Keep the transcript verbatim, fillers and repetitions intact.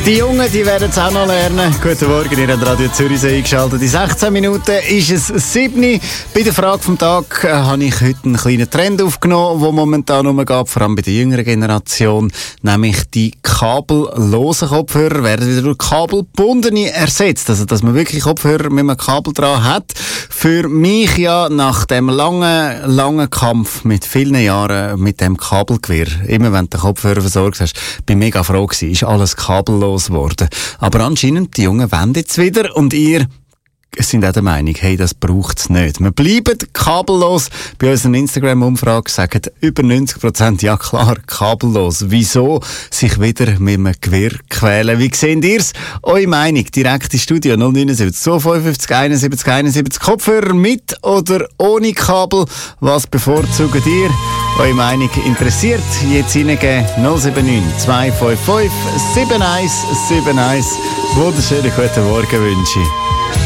Die Jungen, die werden es auch noch lernen. Guten Morgen, ihr habt Radio Zürich eingeschaltet. In sechzehn Minuten ist es sieben. Bei der Frage vom Tag äh, habe ich heute einen kleinen Trend aufgenommen, der momentan umgeht, vor allem bei der jüngeren Generation, nämlich die kabellosen Kopfhörer werden wieder durch kabelbundene ersetzt. Also, dass man wirklich Kopfhörer mit einem Kabel dran hat. Für mich ja nach dem langen, langen Kampf mit vielen Jahren mit dem Kabelgewehr, immer wenn du den Kopfhörer versorgt hast, bin ich mega froh gewesen, ist alles kabellos worden. Aber anscheinend, die Jungen wollen jetzt wieder und ihr sind auch der Meinung, hey, das braucht es nicht. Wir bleiben kabellos. Bei unseren Instagram-Umfragen sagen über neunzig Prozent, ja klar, kabellos. Wieso sich wieder mit einem Gewehr quälen? Wie seht ihr es? Eure Meinung, direkt ins Studio null neun sieben zwei fünf fünf einundsiebzig einundsiebzig. Kopfhörer mit oder ohne Kabel? Was bevorzugt ihr? Eure Meinung interessiert? Jetzt hineingeben null sieben neun zwei fünf fünf sieben eins sieben eins. Wunderschönen guten Morgen wünsche ich.